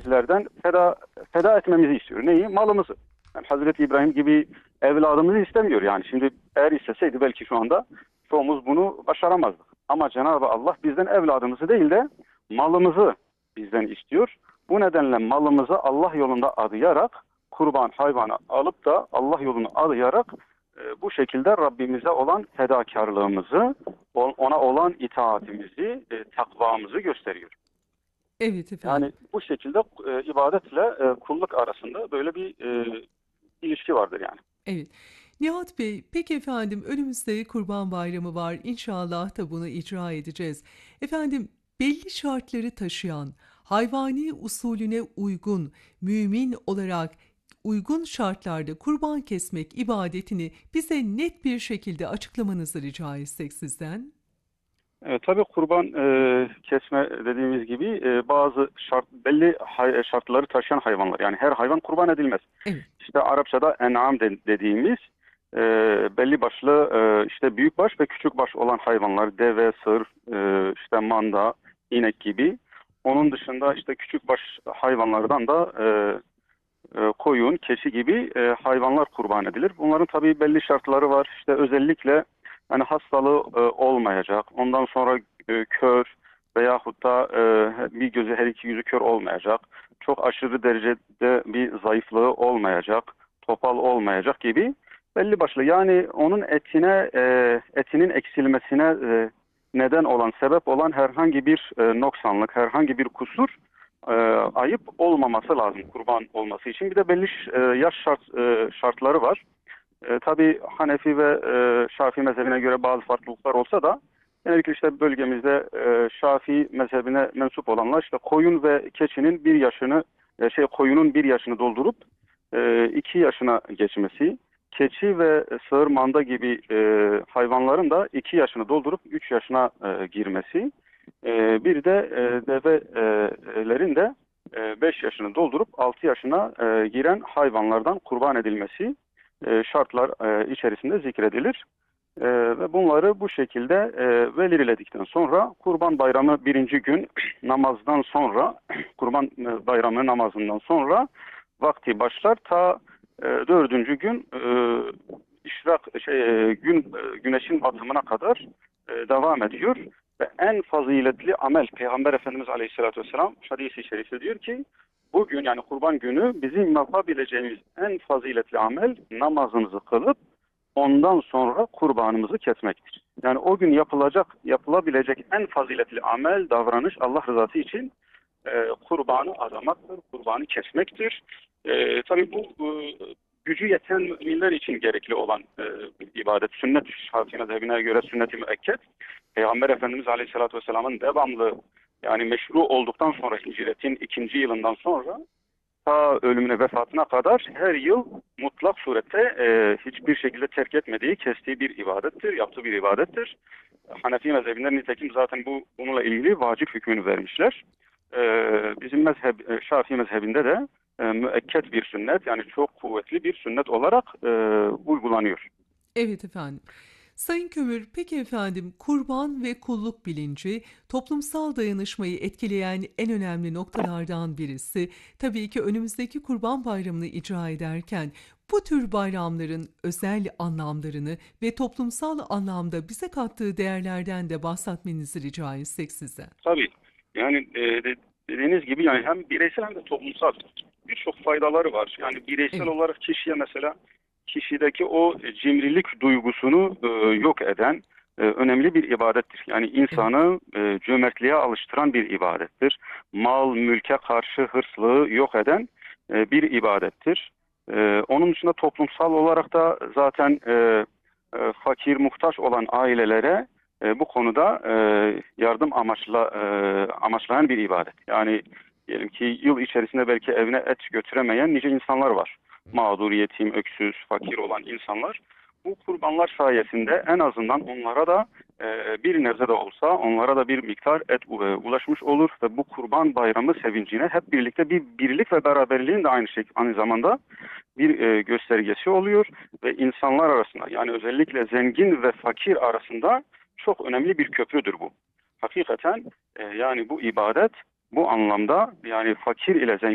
kişilerden feda etmemizi istiyor. Neyi? Malımızı. Yani Hazreti İbrahim gibi evladımızı istemiyor. Yani şimdi eğer isteseydi belki şu anda çoğumuz bunu başaramazdık. Ama Cenab-ı Allah bizden evladımızı değil de malımızı bizden istiyor. Bu nedenle malımızı Allah yolunda adayarak, kurban hayvanı alıp da Allah yolunu adayarak bu şekilde Rabbimize olan fedakarlığımızı, ona olan itaatimizi, takvamızı gösteriyor. Evet efendim. Yani bu şekilde ibadetle kulluk arasında böyle bir ilişki vardır yani. Evet. Nihat Bey, peki efendim önümüzde Kurban Bayramı var. İnşallah da bunu icra edeceğiz. Efendim belli şartları taşıyan, hayvani usulüne uygun, mümin olarak uygun şartlarda kurban kesmek ibadetini bize net bir şekilde açıklamanızı rica etsek sizden. Tabii kurban kesme dediğimiz gibi bazı belli şartları taşıyan hayvanlar. Yani her hayvan kurban edilmez. Evet. İşte Arapçada en'am dediğimiz e, belli başlı işte büyük baş ve küçük baş olan hayvanlar, deve, sığır, işte manda, inek gibi. Onun dışında işte küçük baş hayvanlardan da koyun, keçi gibi hayvanlar kurban edilir. Bunların tabii belli şartları var. İşte özellikle hani hastalığı olmayacak. Ondan sonra kör veyahut da bir gözü her iki yüzü kör olmayacak. Çok aşırı derecede bir zayıflığı olmayacak. Topal olmayacak gibi belli başlı. Yani onun etinin eksilmesine neden olan, sebep olan herhangi bir noksanlık, herhangi bir kusur e, ayıp olmaması lazım kurban olması için. Bir de belli yaş şartları var. Tabii Hanefi ve Şafii mezhebine göre bazı farklılıklar olsa da genellikle işte bölgemizde Şafii mezhebine mensup olanlar işte koyun ve keçinin bir yaşını koyunun bir yaşını doldurup 2 yaşına geçmesi, keçi ve sığır manda gibi hayvanların da 2 yaşını doldurup 3 yaşına girmesi, bir de develerin de 5 yaşını doldurup 6 yaşına giren hayvanlardan kurban edilmesi şartlar içerisinde zikredilir. Ve bunları bu şekilde belirledikten sonra Kurban Bayramı birinci gün namazdan sonra Kurban Bayramı namazından sonra vakti başlar ta dördüncü gün güneşin batımına kadar devam ediyor ve en faziletli amel Peygamber Efendimiz Aleyhisselatü Vesselam hadis-i şerifte diyor ki bugün yani kurban günü bizim yapabileceğimiz en faziletli amel namazımızı kılıp ondan sonra kurbanımızı kesmektir. Yani o gün yapılabilecek en faziletli amel, davranış Allah rızası için kurbanı adamaktır, kurbanı kesmektir. Tabii bu gücü yeten müminler için gerekli olan bir ibadet. Sünnet Şafii mezhebine göre sünnet-i müekked. Peygamber Efendimiz Aleyhisselatü Vesselam'ın devamlı yani meşru olduktan sonra hicretin 2. yılından sonra ta ölümüne vefatına kadar her yıl mutlak surette hiçbir şekilde terk etmediği, kestiği bir ibadettir, yaptığı bir ibadettir. Hanefi mezhebinden nitekim zaten bununla ilgili vacip hükmünü vermişler. Bizim Şafii mezhebinde de müekked bir sünnet yani çok kuvvetli bir sünnet olarak uygulanıyor. Evet efendim. Sayın Kömür, peki efendim kurban ve kulluk bilinci toplumsal dayanışmayı etkileyen en önemli noktalardan birisi. Tabii ki önümüzdeki Kurban Bayramı'nı icra ederken bu tür bayramların özel anlamlarını ve toplumsal anlamda bize kattığı değerlerden de bahsetmenizi rica etsek sizden. Tabii yani dediğiniz gibi yani hem bireysel hem de toplumsal birçok faydaları var. Yani bireysel Evet, olarak kişiye mesela kişideki o cimrilik duygusunu yok eden önemli bir ibadettir. Yani evet. insanı cömertliğe alıştıran bir ibadettir. Mal, mülke karşı hırslığı yok eden bir ibadettir. Onun dışında toplumsal olarak da zaten fakir, muhtaç olan ailelere bu konuda yardım amaçlayan bir ibadet. Yani diyelim ki yıl içerisinde belki evine et götüremeyen nice insanlar var. Mağdur, yetim, öksüz, fakir olan insanlar. Bu kurbanlar sayesinde en azından onlara da bir nebze de olsa onlara da bir miktar et ulaşmış olur ve bu kurban bayramı sevincine hep birlikte bir birlik ve beraberliğin de aynı zamanda bir göstergesi oluyor ve insanlar arasında yani özellikle zengin ve fakir arasında çok önemli bir köprüdür bu. Hakikaten yani bu ibadet bu anlamda yani fakir ile zengin